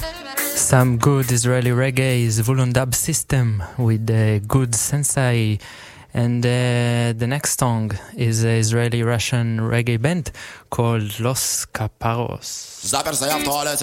Some good Israeli reggae is Volundab System with a good sensei, and the next song is an Israeli-Russian reggae band called Los Caparros.